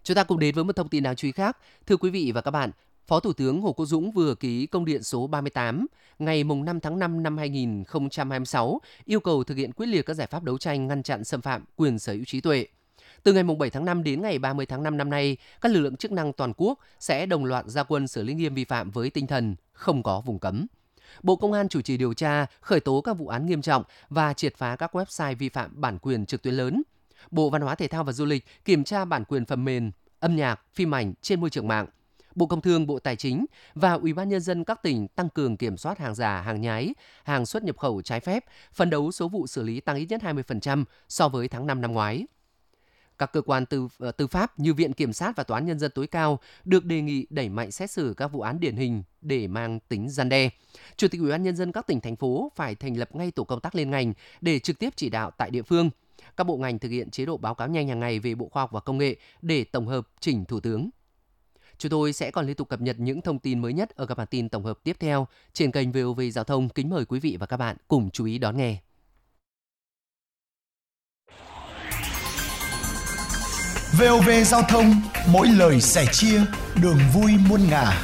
Chúng ta cùng đến với một thông tin đáng chú ý khác. Thưa quý vị và các bạn, Phó Thủ tướng Hồ Quốc Dũng vừa ký công điện số 38 ngày 5 tháng 5 năm 2026 yêu cầu thực hiện quyết liệt các giải pháp đấu tranh ngăn chặn xâm phạm quyền sở hữu trí tuệ. Từ ngày 7 tháng 5 đến ngày 30 tháng 5 năm nay, các lực lượng chức năng toàn quốc sẽ đồng loạt ra quân xử lý nghiêm vi phạm với tinh thần không có vùng cấm. Bộ Công an chủ trì điều tra, khởi tố các vụ án nghiêm trọng và triệt phá các website vi phạm bản quyền trực tuyến lớn. Bộ Văn hóa Thể thao và Du lịch kiểm tra bản quyền phần mềm, âm nhạc, phim ảnh trên môi trường mạng. Bộ Công Thương, Bộ Tài chính và Ủy ban Nhân dân các tỉnh tăng cường kiểm soát hàng giả, hàng nhái, hàng xuất nhập khẩu trái phép, phấn đấu số vụ xử lý tăng ít nhất 20% so với tháng 5 năm ngoái. Các cơ quan tư pháp như Viện Kiểm sát và Tòa án Nhân dân tối cao được đề nghị đẩy mạnh xét xử các vụ án điển hình để mang tính răn đe. Chủ tịch Ủy ban Nhân dân các tỉnh, thành phố phải thành lập ngay tổ công tác liên ngành để trực tiếp chỉ đạo tại địa phương. Các bộ ngành thực hiện chế độ báo cáo nhanh hàng ngày về Bộ Khoa học và Công nghệ để tổng hợp trình Thủ tướng. Chúng tôi sẽ còn liên tục cập nhật những thông tin mới nhất ở các bản tin tổng hợp tiếp theo trên kênh VOV Giao thông. Kính mời quý vị và các bạn cùng chú ý đón nghe. VOV Giao thông, mỗi lời sẻ chia, đường vui muôn ngả.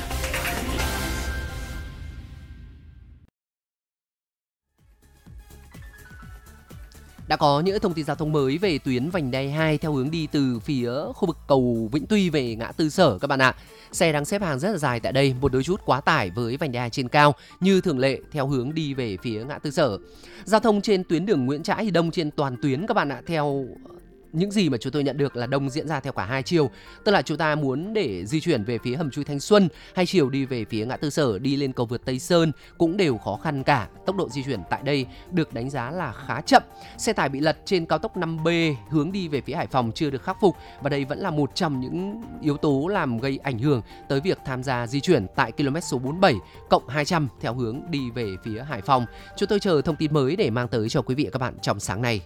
Đã có những thông tin giao thông mới về tuyến vành đai 2 theo hướng đi từ phía khu vực cầu Vĩnh Tuy về ngã tư Sở các bạn ạ. Xe đang xếp hàng rất là dài tại đây, một đôi chút quá tải với vành đai 2 trên cao như thường lệ theo hướng đi về phía ngã tư Sở. Giao thông trên tuyến đường Nguyễn Trãi thì đông trên toàn tuyến các bạn ạ. Theo những gì mà chúng tôi nhận được là đông diễn ra theo cả hai chiều, tức là chúng ta muốn để di chuyển về phía hầm chui Thanh Xuân hay chiều đi về phía ngã tư Sở đi lên cầu vượt Tây Sơn cũng đều khó khăn cả. Tốc độ di chuyển tại đây được đánh giá là khá chậm. Xe tải bị lật trên cao tốc 5B hướng đi về phía Hải Phòng chưa được khắc phục, và đây vẫn là một trong những yếu tố làm gây ảnh hưởng tới việc tham gia di chuyển tại km số 47 cộng 200 theo hướng đi về phía Hải Phòng. Chúng tôi chờ thông tin mới để mang tới cho quý vị và các bạn trong sáng nay.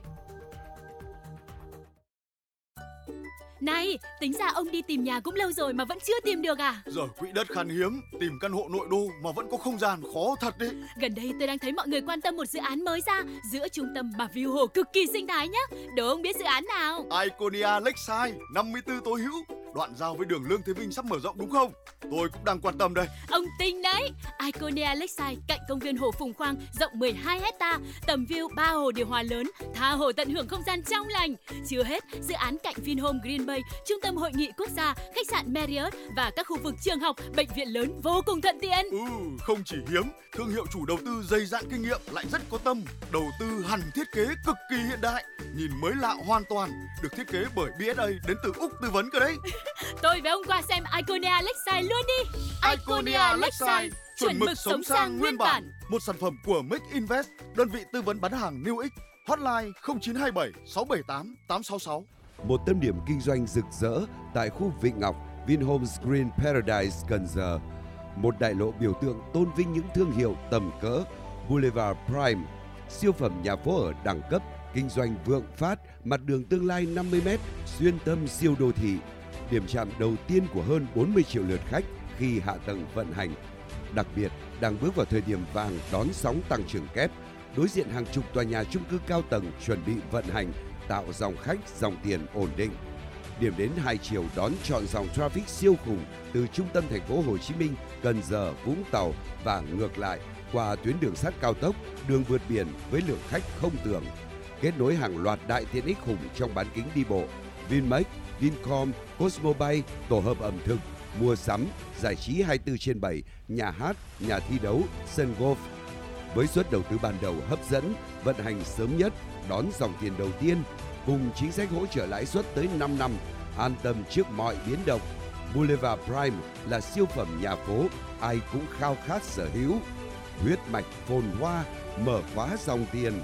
Này, tính ra ông đi tìm nhà cũng lâu rồi mà vẫn chưa tìm được à? Giờ quỹ đất khan hiếm, tìm căn hộ nội đô mà vẫn có không gian khó thật đấy. Gần đây tôi đang thấy mọi người quan tâm một dự án mới ra giữa trung tâm và view hồ cực kỳ sinh thái nhá. Đố ông biết dự án nào? Iconia Lakeside, 54 Tố Hữu, đoạn giao với đường Lương Thế Vinh sắp mở rộng đúng không? Tôi cũng đang quan tâm đây. Ông tinh đấy. Iconia Lakeside cạnh công viên hồ Phùng Khoang, rộng 12 hecta, tầm view 3 hồ điều hòa lớn, tha hồ tận hưởng không gian trong lành. Chưa hết, dự án cạnh Vinhome Green Bay, trung tâm hội nghị quốc gia, khách sạn Marriott và các khu vực trường học, bệnh viện lớn vô cùng thuận tiện. Không chỉ hiếm, thương hiệu chủ đầu tư dày dạn kinh nghiệm lại rất có tâm, đầu tư hẳn thiết kế cực kỳ hiện đại, nhìn mới lạ hoàn toàn, được thiết kế bởi BSA đến từ Úc tư vấn cơ đấy. Tôi với ông qua xem Iconia Lakeside luôn đi. Iconia Lakeside, chuẩn mực sống sang nguyên bản. Một sản phẩm của Make Invest, đơn vị tư vấn bán hàng New X. Hotline 0927 678 866. Một tâm điểm kinh doanh rực rỡ tại khu Vịnh Ngọc, Vinhomes Green Paradise Cần Giờ. Một đại lộ biểu tượng tôn vinh những thương hiệu tầm cỡ. Boulevard Prime, siêu phẩm nhà phố ở đẳng cấp, kinh doanh vượng phát, mặt đường tương lai 50m, xuyên tâm siêu đô thị. Điểm chạm đầu tiên của hơn 40 triệu lượt khách khi hạ tầng vận hành. Đặc biệt, đang bước vào thời điểm vàng đón sóng tăng trưởng kép, đối diện hàng chục tòa nhà chung cư cao tầng chuẩn bị vận hành, tạo dòng khách, dòng tiền ổn định. Điểm đến hai chiều đón trọn dòng traffic siêu khủng từ trung tâm thành phố Hồ Chí Minh, Cần Giờ, Vũng Tàu và ngược lại qua tuyến đường sắt cao tốc, đường vượt biển với lượng khách không tưởng. Kết nối hàng loạt đại tiện ích khủng trong bán kính đi bộ, Vinmec, Vincom, Cosmobay, tổ hợp ẩm thực, mua sắm, giải trí 24/7, nhà hát, nhà thi đấu, sân golf. Với suất đầu tư ban đầu hấp dẫn, vận hành sớm nhất, đón dòng tiền đầu tiên, cùng chính sách hỗ trợ lãi suất tới 5 năm, an tâm trước mọi biến động. Boulevard Prime là siêu phẩm nhà phố, ai cũng khao khát sở hữu. Huyết mạch phồn hoa, mở khóa dòng tiền.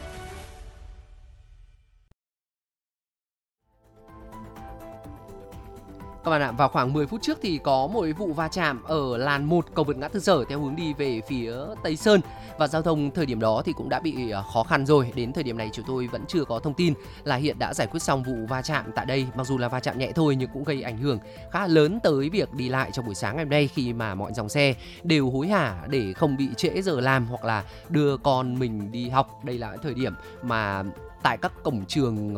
Các bạn ạ, vào khoảng 10 phút trước thì có một vụ va chạm ở làn 1 cầu vượt ngã tư Sở theo hướng đi về phía Tây Sơn, và giao thông thời điểm đó thì cũng đã bị khó khăn rồi. Đến thời điểm này chúng tôi vẫn chưa có thông tin là hiện đã giải quyết xong vụ va chạm tại đây, mặc dù là va chạm nhẹ thôi nhưng cũng gây ảnh hưởng khá lớn tới việc đi lại trong buổi sáng ngày hôm nay, khi mà mọi dòng xe đều hối hả để không bị trễ giờ làm hoặc là đưa con mình đi học. Đây là thời điểm mà tại các cổng trường